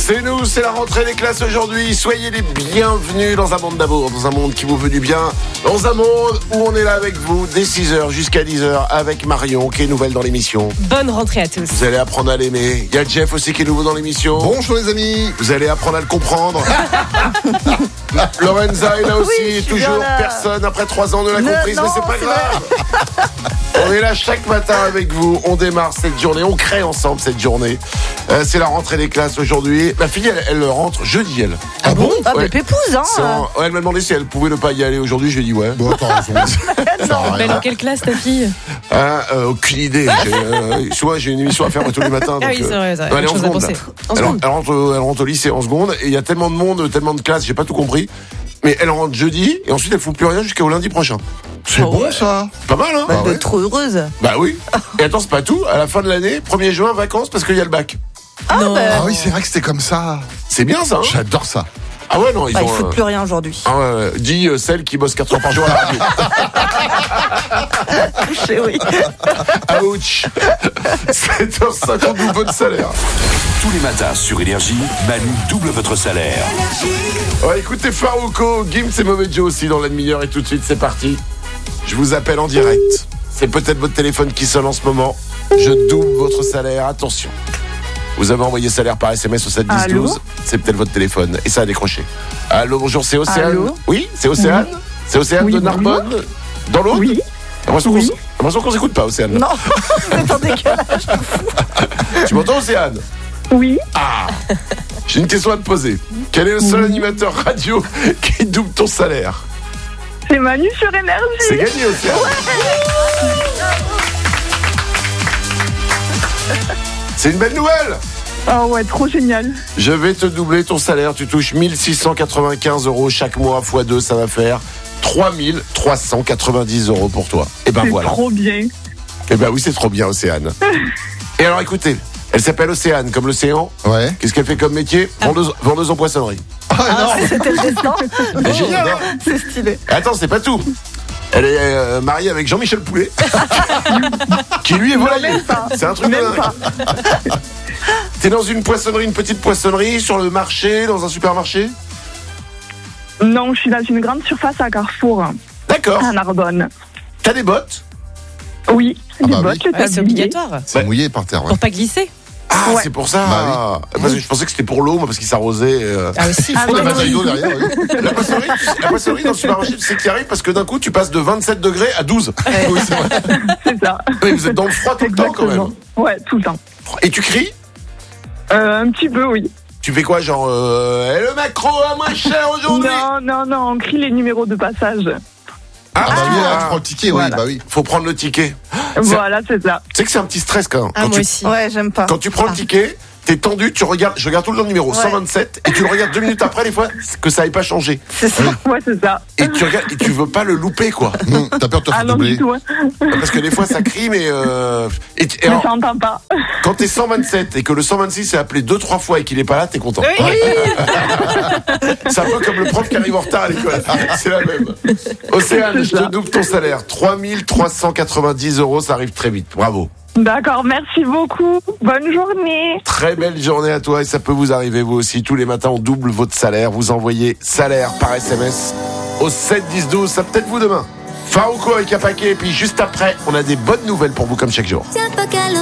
C'est nous, c'est la rentrée des classes aujourd'hui. Soyez les bienvenus dans un monde d'amour, dans un monde qui vous veut du bien, dans un monde où on est là avec vous dès 6h jusqu'à 10h avec Marion qui est nouvelle dans l'émission. Bonne rentrée à tous. Vous allez apprendre à l'aimer. Il y a Jeff aussi qui est nouveau dans l'émission. Bonjour les amis. Vous allez apprendre à le comprendre. Lorenza est là aussi, oui, toujours là. Personne après 3 ans ne l'a comprise, mais c'est pas grave. On est là chaque matin avec vous, on démarre cette journée, on crée ensemble cette journée. C'est la rentrée des classes aujourd'hui. Ma fille, elle rentre jeudi, elle. Ah bon? Ah Ouais. mais pépouze, hein. Elle m'a demandé si elle pouvait ne pas y aller aujourd'hui, je lui ai dit ouais. Bon, t'as raison. Ça a Mais rien. dans quelle classe ta fille? Aucune idée. J'ai une émission à faire tous les matins. Ah donc, oui, c'est vrai, ça. elle est en Chose à seconde. penser. Là. En Elle seconde. rentre au lycée en seconde et il y a tellement de monde, tellement de classes, j'ai pas tout compris. Mais elle rentre jeudi et ensuite elle fout plus rien jusqu'au lundi prochain. C'est Oh, bon ouais. ça. Pas mal, hein? Bah, ouais. trop heureuse. Bah oui. Et attends, c'est pas tout. À la fin de l'année, 1er juin, vacances parce qu'il y a le bac. Non. Ah oui, c'est vrai que c'était comme ça. C'est bien ça, hein? J'adore ça. Ah ouais, non, ils Bah, il ont. fout plus rien aujourd'hui. Ah ouais, dit celle qui bosse 4 heures par jour à la radio. Touché, oui. Ouch. 7h50, votre salaire. Tous les matins sur Énergie, Manu double votre salaire. Ouais, écoutez Farouko, Gims et Mauvais Joe aussi dans la demi-heure et tout de suite c'est parti. Je vous appelle en direct. C'est peut-être votre téléphone qui sonne en ce moment. Je double votre salaire, attention. Vous avez envoyé salaire par SMS au 7 10 Allô 12. C'est peut-être votre téléphone et ça a décroché. Allô, bonjour, c'est Océane. Allô Oui, c'est Océane. C'est Océane de Narbonne. Dans l'Aude. Oui. L'impression qu'on s'écoute pas, Océane. Non, c'est en décalage. Tu m'entends, Océane? Oui. Ah. J'ai une question à te poser. Quel est le seul animateur radio qui double ton salaire? C'est Manu sur Énergie. C'est gagné, Océane. C'est une belle nouvelle. Oh ouais, trop génial. Je vais te doubler ton salaire. Tu touches 1695 € chaque mois x 2, ça va faire 3390 € pour toi. Et ben C'est voilà. trop bien. Et ben oui, c'est trop bien, Océane. Et alors écoutez, elle s'appelle Océane, comme l'océan. Ouais. Qu'est-ce qu'elle fait comme métier? Vendeuse en poissonnerie. Ah non. C'était le destin. C'est génial, hein? C'est stylé. Attends, c'est pas tout. Elle est mariée avec Jean-Michel Poulet, qui lui est volailler. même pas. C'est un truc de Même dingue. pas. T'es dans une poissonnerie, une petite poissonnerie, sur le marché, dans un supermarché? Non, je suis dans une grande surface à Carrefour, D'accord. à Narbonne. T'as des bottes? Oui, Ah des bah bottes, oui. le Ouais, c'est tablier. obligatoire. C'est mouillé par terre. Ouais. Pour pas glisser. Ah, Ouais. c'est pour ça. Bah Parce que je pensais que c'était pour l'eau, moi, parce qu'il s'arrosait. Ah aussi. Ah Oh, la non, bataille d'eau derrière. Oui. La poissonnerie dans le supermarché, tu sais qu'il arrive parce que d'un coup, tu passes de 27 degrés à 12. Oui, c'est vrai. C'est ça. Oui, vous êtes dans le froid tout le temps, quand même. Exactement. Ouais, tout le temps. Et tu cries? Un petit peu, oui. Tu fais quoi, genre, et le macro à moins cher aujourd'hui? Non, on crie les numéros de passage. Ah bah oui, là, tu prends le ticket, oui, Voilà. bah oui. Faut prendre le ticket. Voilà, c'est ça. Tu sais que c'est un petit stress quand même. Ah, Quand moi tu- aussi. Ouais, j'aime pas. Quand tu prends le ticket, t'es tendu, je regarde tout le temps le numéro 127 et tu le regardes 2 minutes après, des fois, que ça n'ait pas changé. C'est ça. Ouais, c'est ça. Et tu regardes et tu veux pas le louper, quoi. T'as peur de te Ah faire non, doubler. du tout. Hein. Parce que des fois, ça crie, mais. Et Mais alors, ça entend pas. quand t'es 127 et que le 126 est appelé 2-3 fois et qu'il est pas là, t'es content. Oui. C'est un peu comme le prof qui arrive en retard à l'école. C'est la même. Océane, je te double ton salaire. 3390 €, ça arrive très vite. Bravo. D'accord, merci beaucoup. Bonne journée. Très belle journée à toi et ça peut vous arriver vous aussi. Tous les matins, on double votre salaire. Vous envoyez salaire par SMS au 7 10 12. Ça peut-être vous demain. Farouko avec un paquet et puis juste après, on a des bonnes nouvelles pour vous comme chaque jour. Tiens pas qu'à